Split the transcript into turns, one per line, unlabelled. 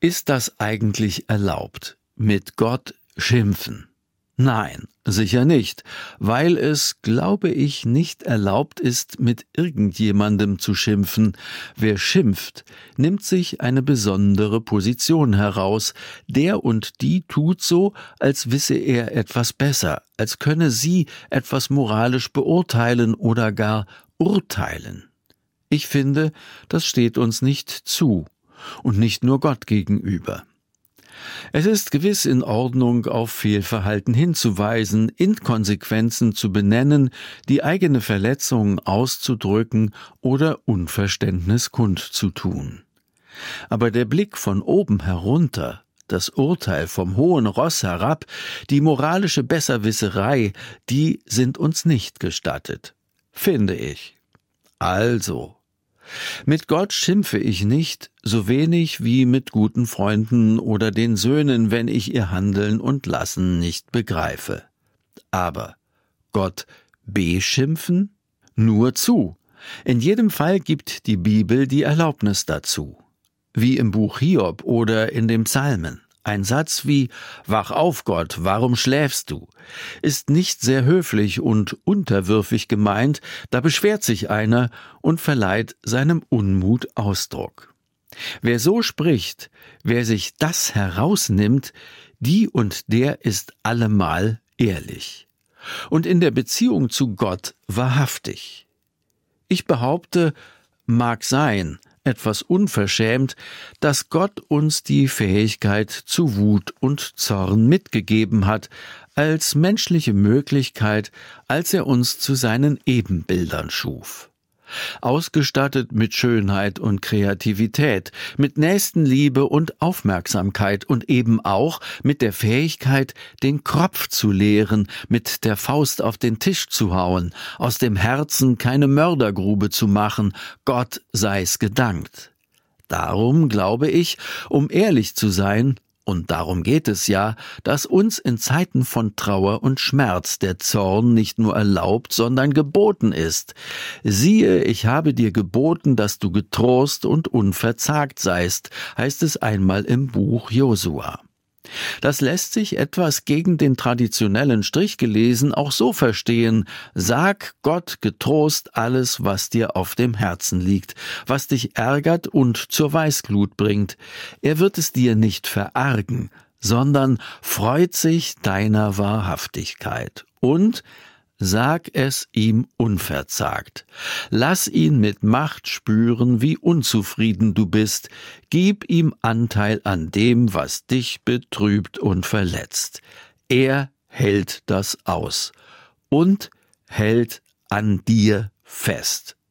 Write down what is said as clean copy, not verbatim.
Ist das eigentlich erlaubt? Mit Gott schimpfen? Nein, sicher nicht, weil es, glaube ich, nicht erlaubt ist, mit irgendjemandem zu schimpfen. Wer schimpft, nimmt sich eine besondere Position heraus. Der und die tut so, als wisse er etwas besser, als könne sie etwas moralisch beurteilen oder gar urteilen. Ich finde, das steht uns nicht zu und nicht nur Gott gegenüber. Es ist gewiss in Ordnung, auf Fehlverhalten hinzuweisen, Inkonsequenzen zu benennen, die eigene Verletzung auszudrücken oder Unverständnis kundzutun. Aber der Blick von oben herunter, das Urteil vom hohen Ross herab, die moralische Besserwisserei, die sind uns nicht gestattet, finde ich. Also, mit Gott schimpfe ich nicht, so wenig wie mit guten Freunden oder den Söhnen, wenn ich ihr Handeln und Lassen nicht begreife. Aber Gott beschimpfen? Nur zu. In jedem Fall gibt die Bibel die Erlaubnis dazu. Wie im Buch Hiob oder in den Psalmen. Ein Satz wie »Wach auf, Gott, warum schläfst du?« ist nicht sehr höflich und unterwürfig gemeint, da beschwert sich einer und verleiht seinem Unmut Ausdruck. Wer so spricht, wer sich das herausnimmt, die und der ist allemal ehrlich. Und in der Beziehung zu Gott wahrhaftig. Ich behaupte, mag sein, etwas unverschämt, dass Gott uns die Fähigkeit zu Wut und Zorn mitgegeben hat, als menschliche Möglichkeit, als er uns zu seinen Ebenbildern schuf. Ausgestattet mit Schönheit und Kreativität, mit Nächstenliebe und Aufmerksamkeit und eben auch mit der Fähigkeit, den Kropf zu leeren, mit der Faust auf den Tisch zu hauen, aus dem Herzen keine Mördergrube zu machen, Gott sei's gedankt. Darum glaube ich, um ehrlich zu sein, und darum geht es ja, dass uns in Zeiten von Trauer und Schmerz der Zorn nicht nur erlaubt, sondern geboten ist. Siehe, ich habe dir geboten, dass du getrost und unverzagt seist, heißt es einmal im Buch Josua. Das lässt sich etwas gegen den traditionellen Strich gelesen auch so verstehen: Sag Gott getrost alles, was dir auf dem Herzen liegt, was dich ärgert und zur Weißglut bringt. Er wird es dir nicht verargen, sondern freut sich deiner Wahrhaftigkeit. Und sag es ihm unverzagt. Lass ihn mit Macht spüren, wie unzufrieden du bist. Gib ihm Anteil an dem, was dich betrübt und verletzt. Er hält das aus und hält an dir fest.